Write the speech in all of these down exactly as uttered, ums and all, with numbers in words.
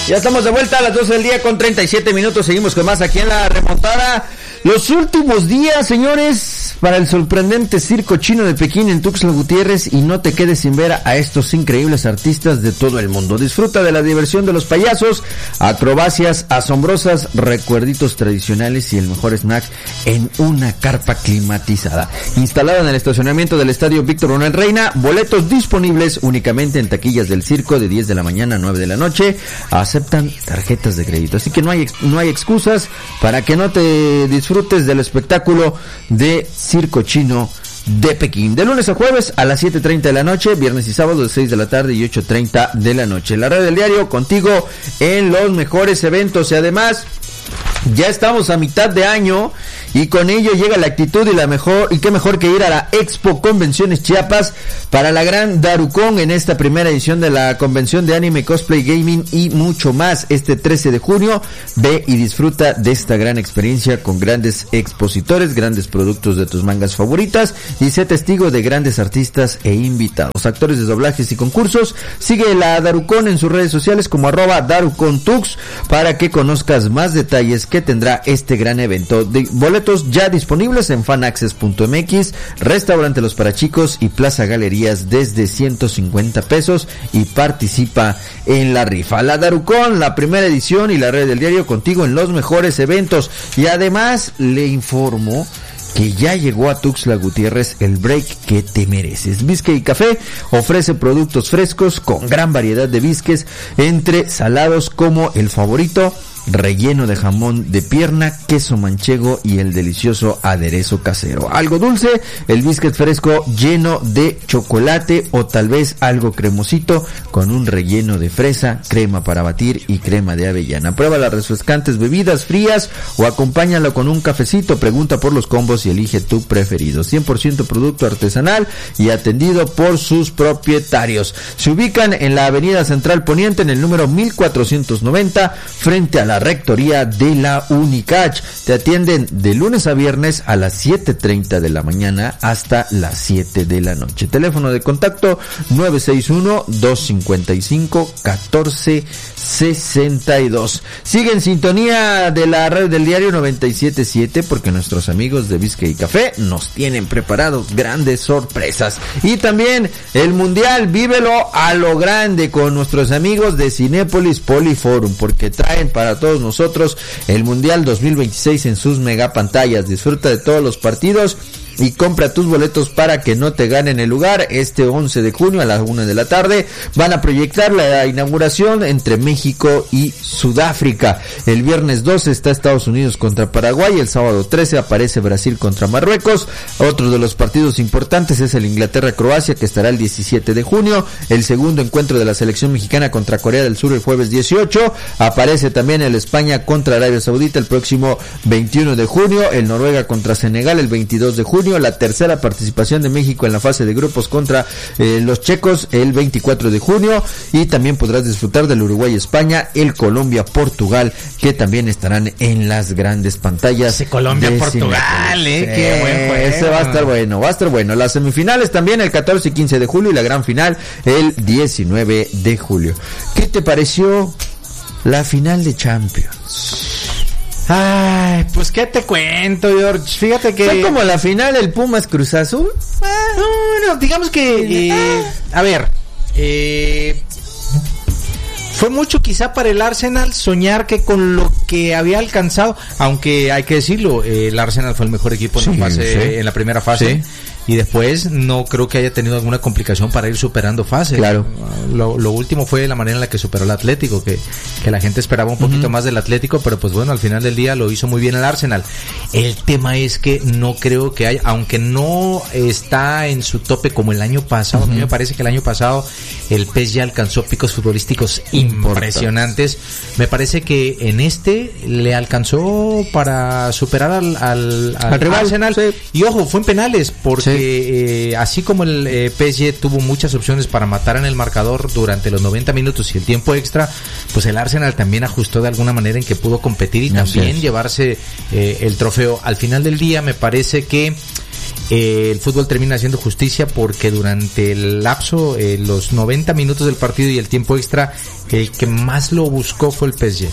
Ya estamos de vuelta a las doce del día con treinta y siete minutos. Seguimos con más aquí en la remontada. Los últimos días, señores, para el sorprendente circo chino de Pekín en Tuxtla Gutiérrez, y no te quedes sin ver a estos increíbles artistas de todo el mundo. Disfruta de la diversión de los payasos, acrobacias asombrosas, recuerditos tradicionales y el mejor snack en una carpa climatizada. Instalada en el estacionamiento del estadio Víctor Manuel Reina, boletos disponibles únicamente en taquillas del circo de diez de la mañana a nueve de la noche. Aceptan tarjetas de crédito, así que no hay, no hay excusas para que no te disfrutes Disfrutes del espectáculo de circo chino de Pekín. De lunes a jueves a las siete treinta de la noche, viernes y sábado de seis de la tarde y ocho treinta de la noche. La red del diario contigo en los mejores eventos, y además ya estamos a mitad de año y con ello llega la actitud y la mejor, y qué mejor que ir a la Expo Convenciones Chiapas para la gran Darucón en esta primera edición de la convención de anime, cosplay, gaming y mucho más. Este trece de junio, ve y disfruta de esta gran experiencia con grandes expositores, grandes productos de tus mangas favoritas, y sé testigo de grandes artistas e invitados, actores de doblajes y concursos. Sigue la Darucón en sus redes sociales como arroba DaruconTux para que conozcas más detalles que tendrá este gran evento. De boletos ya disponibles en fanaccess punto m x, Restaurante Los Parachicos y Plaza Galerías desde ciento cincuenta pesos, y participa en la rifa. La Darucón, la primera edición, y la red del diario contigo en los mejores eventos. Y además le informo que ya llegó a Tuxtla Gutiérrez el break que te mereces. Bisque y Café ofrece productos frescos con gran variedad de bisques, entre salados como el favorito, relleno de jamón de pierna, queso manchego y el delicioso aderezo casero. Algo dulce, el biscuit fresco lleno de chocolate, o tal vez algo cremosito con un relleno de fresa, crema para batir y crema de avellana. Prueba las refrescantes bebidas frías o acompáñalo con un cafecito. Pregunta por los combos y elige tu preferido. cien por ciento producto artesanal y atendido por sus propietarios. Se ubican en la avenida Central Poniente en el número mil cuatrocientos noventa frente a la la rectoría de la Unicach. Te atienden de lunes a viernes a las siete treinta de la mañana hasta las siete de la noche. Teléfono de contacto nueve seis uno, dos cinco cinco, uno cuatro seis dos. Sigue en sintonía de la red del diario noventa y siete punto siete porque nuestros amigos de Bisque y Café nos tienen preparados grandes sorpresas. Y también el Mundial, vívelo a lo grande con nuestros amigos de Cinépolis Poliforum, porque traen para todos nosotros el Mundial dos mil veintiséis en sus megapantallas. Disfruta de todos los partidos y compra tus boletos para que no te ganen el lugar. Este once de junio a las una de la tarde van a proyectar la inauguración entre México y Sudáfrica. El viernes doce está Estados Unidos contra Paraguay. El sábado trece aparece Brasil contra Marruecos. Otro de los partidos importantes es el Inglaterra-Croacia, que estará el diecisiete de junio. El segundo encuentro de la selección mexicana contra Corea del Sur el jueves dieciocho. Aparece también el España contra Arabia Saudita el próximo veintiuno de junio. El Noruega contra Senegal el veintidós de junio. La tercera participación de México en la fase de grupos contra eh, los checos el veinticuatro de junio, y también podrás disfrutar del Uruguay-España, el Colombia-Portugal, que también estarán en las grandes pantallas. Ese Colombia-Portugal, eh, sí, qué buen juego. Ese va a estar bueno, va a estar bueno. Las semifinales también el catorce y quince de julio, y la gran final el diecinueve de julio. ¿Qué te pareció la final de Champions? Ay, pues qué te cuento, George. Fíjate que... ¿Fue como la final del Pumas Cruz Azul? Ah, no, no, digamos que... Eh, a ver, eh, fue mucho quizá para el Arsenal soñar que con lo que había alcanzado, aunque hay que decirlo, eh, el Arsenal fue el mejor equipo en, sí, la, fase, sí. en la primera fase. Sí. Y después no creo que haya tenido alguna complicación para ir superando fases. Claro. Lo, lo último fue la manera en la que superó el Atlético, que, que la gente esperaba un poquito uh-huh. más del Atlético, pero pues bueno, al final del día lo hizo muy bien el Arsenal. El tema es que no creo que haya, aunque no está en su tope como el año pasado, uh-huh. a mí me parece que el año pasado el P S G alcanzó picos futbolísticos impresionantes. Me parece que en este le alcanzó para superar al, al, al, al rival, Arsenal. Sí. Y ojo, fue en penales, porque sí. Eh, así como el eh, P S G tuvo muchas opciones para matar en el marcador durante los noventa minutos y el tiempo extra, pues el Arsenal también ajustó de alguna manera en que pudo competir y también llevarse eh, el trofeo. Al final del día me parece que eh, el fútbol termina haciendo justicia porque durante el lapso, eh, los noventa minutos del partido y el tiempo extra, el que más lo buscó fue el P S G.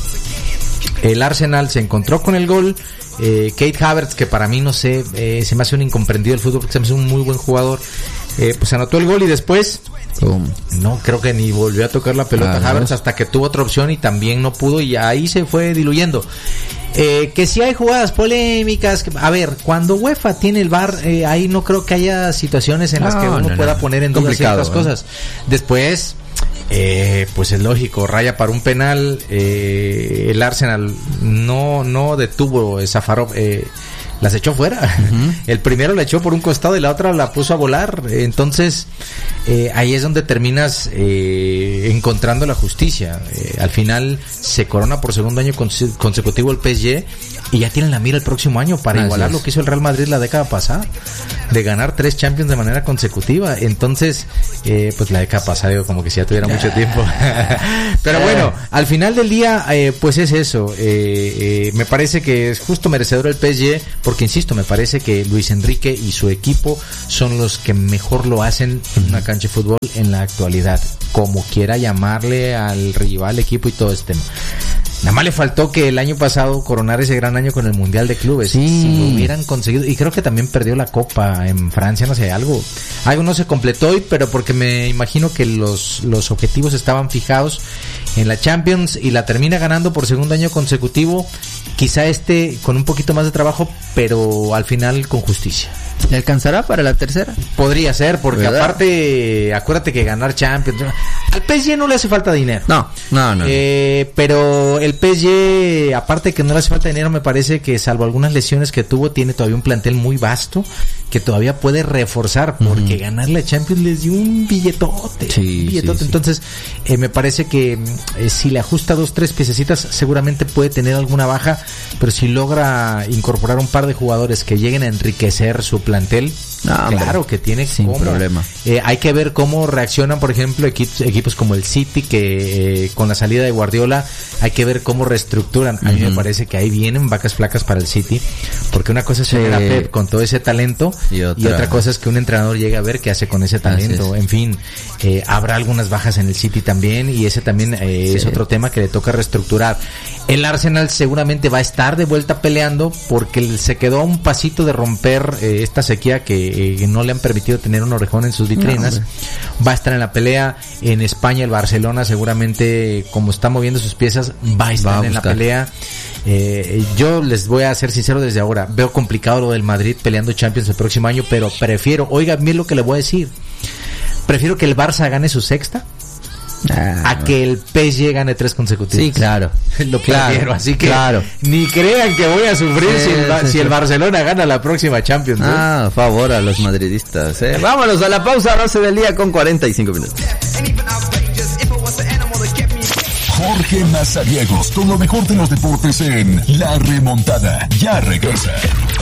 El Arsenal se encontró con el gol. Eh, Kate Havertz, que para mí no sé, eh, se me hace un incomprendido del fútbol porque se me hace un muy buen jugador, eh, pues anotó el gol y después um, no creo que ni volvió a tocar la pelota ah, Havertz, ¿no? Hasta que tuvo otra opción y también no pudo, y ahí se fue diluyendo. Eh, que si hay jugadas polémicas, que, a ver, cuando UEFA tiene el V A R, eh, ahí no creo que haya situaciones en las no, que uno no, pueda no. poner en duda ciertas ¿eh? cosas. Después, eh, pues es lógico, raya para un penal, eh, el Arsenal no no detuvo Safarov, eh, las echó fuera. Uh-huh. El primero la echó por un costado y la otra la puso a volar. Entonces, eh, ahí es donde terminas eh, encontrando la justicia. Eh, al final se corona por segundo año conse- consecutivo el P S G y ya tienen la mira el próximo año para Así igualar es. lo que hizo el Real Madrid la década pasada, de ganar tres Champions de manera consecutiva. Entonces, eh, pues la década pasada, digo, como que si ya tuviera mucho tiempo. Pero bueno, al final del día, eh, pues es eso. Eh, eh, me parece que es justo merecedor el P S G, porque insisto, me parece que Luis Enrique y su equipo son los que mejor lo hacen en una cancha de fútbol en la actualidad, como quiera llamarle al rival, equipo y todo este tema. Nada más le faltó que el año pasado coronar ese gran año con el Mundial de Clubes. Sí. Si lo hubieran conseguido, y creo que también perdió la Copa en Francia, no sé, algo algo no se completó hoy, pero porque me imagino que los los objetivos estaban fijados en la Champions y la termina ganando por segundo año consecutivo. Quizá este con un poquito más de trabajo, pero al final con justicia. ¿Le alcanzará para la tercera? Podría ser, porque ¿verdad? Aparte, acuérdate que ganar Champions, al P S G no le hace falta dinero. No, no, no. Eh, pero el P S G, aparte de que no le hace falta dinero, me parece que salvo algunas lesiones que tuvo, tiene todavía un plantel muy vasto que todavía puede reforzar, porque uh-huh. ganar la Champions les dio un billetote. Sí, un billetote. Sí, sí. Entonces, eh, me parece que eh, si le ajusta dos, tres piececitas, seguramente puede tener alguna baja, pero si logra incorporar un par de jugadores que lleguen a enriquecer su plantel, no, claro que tiene sin cómo. problema. Eh, hay que ver cómo reaccionan, por ejemplo, equipos, equipos como el City, que eh, con la salida de Guardiola, hay que ver cómo reestructuran. A mí uh-huh. me parece que ahí vienen vacas flacas para el City, porque una cosa es tener sí. a Pep con todo ese talento y otra... y otra cosa es que un entrenador llegue a ver qué hace con ese talento. En fin, eh, habrá algunas bajas en el City también, y ese también eh, sí. es otro tema que le toca reestructurar. El Arsenal seguramente va a estar de vuelta peleando, porque se quedó a un pasito de romper eh, esta sequía que Eh, no le han permitido tener un orejón en sus vitrinas. No, va a estar en la pelea. En España el Barcelona seguramente, como está moviendo sus piezas, va a estar va a en la pelea. Eh, yo les voy a ser sincero desde ahora, veo complicado lo del Madrid peleando Champions el próximo año, pero prefiero, oigan bien lo que le voy a decir, prefiero que el Barça gane su sexta Ah, a que el P S G gane tres consecutivos. Sí, claro. Lo claro, prefiero, así que claro. ni crean que voy a sufrir sí, si, el, sí, si sí. el Barcelona gana la próxima Champions. Ah, ¿eh? Favor a los madridistas. ¿eh? Vámonos a la pausa, doce del día con cuarenta y cinco minutos. Jorge Mazariegos, con lo mejor de los deportes en La Remontada. Ya regresa.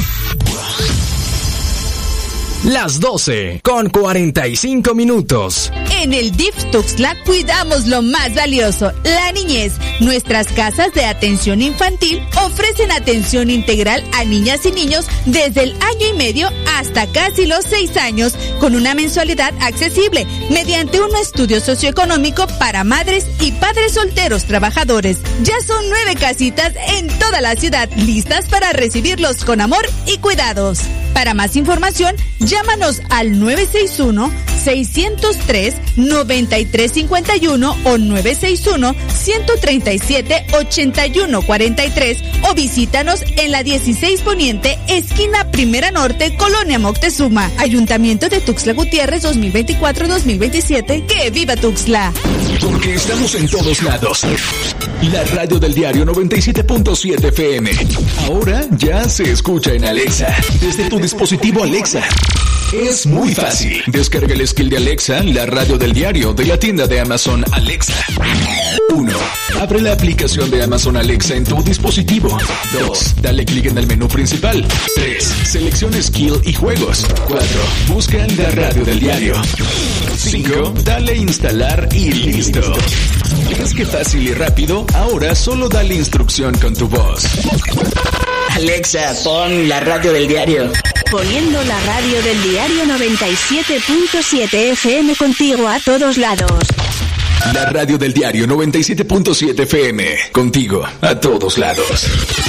Las doce con cuarenta y cinco minutos. En el D I F Tuxtla cuidamos lo más valioso, la niñez. Nuestras casas de atención infantil ofrecen atención integral a niñas y niños desde el año y medio hasta casi los seis años, con una mensualidad accesible, mediante un estudio socioeconómico para madres y padres solteros trabajadores. Ya son nueve casitas en toda la ciudad, listas para recibirlos con amor y cuidados. Para más información, llámanos al nueve seis uno, seis cero tres, nueve tres cinco uno o nueve seis uno, uno tres siete, ocho uno cuatro tres o visítanos en la dieciséis Poniente, esquina Primera Norte, Colonia Moctezuma. Ayuntamiento de Tuxtla Gutiérrez dos mil veinticuatro dos mil veintisiete. ¡Que viva Tuxtla! Porque estamos en todos lados. La radio del diario noventa y siete punto siete F M. Ahora ya se escucha en Alexa. Desde tu dispositivo Alexa. Es muy fácil. Descarga el skill de Alexa, la radio del diario, de la tienda de Amazon Alexa. uno. Abre la aplicación de Amazon Alexa en tu dispositivo. dos. Dale clic en el menú principal. tres. Selecciona skill y juegos. cuatro. Busca la radio del diario. cinco. Dale instalar y listo. ¿Ves qué fácil y rápido? Ahora solo dale instrucción con tu voz. Alexa, pon la radio del diario. Poniendo la radio del diario noventa y siete punto siete F M contigo a todos lados. La radio del diario noventa y siete punto siete F M, contigo a todos lados.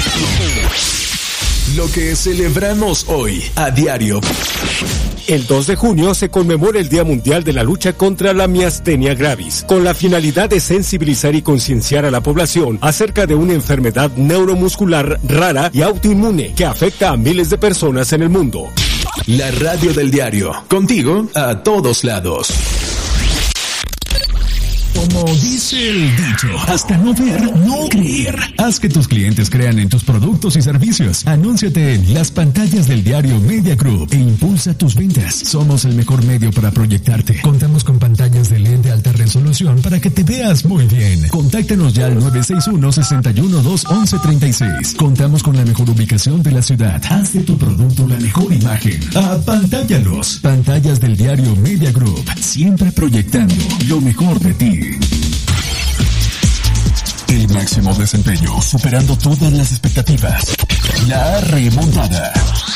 Lo que celebramos hoy a diario. El dos de junio se conmemora el Día Mundial de la Lucha contra la Miastenia Gravis, con la finalidad de sensibilizar y concienciar a la población acerca de una enfermedad neuromuscular rara y autoinmune que afecta a miles de personas en el mundo. La radio del diario, contigo a todos lados. Como dice el dicho, hasta no ver, no creer. Haz que tus clientes crean en tus productos y servicios. Anúnciate en las pantallas del diario Media Group e impulsa tus ventas. Somos el mejor medio para proyectarte. Contamos con pantallas de L E D de alta resolución para que te veas muy bien. Contáctanos ya al nueve seis uno, seis uno dos, once treinta y seis. Contamos con la mejor ubicación de la ciudad. Haz de tu producto la mejor imagen. Apantállalos. Pantallas del diario Media Group. Siempre proyectando lo mejor de ti. El máximo desempeño, superando todas las expectativas. La remontada.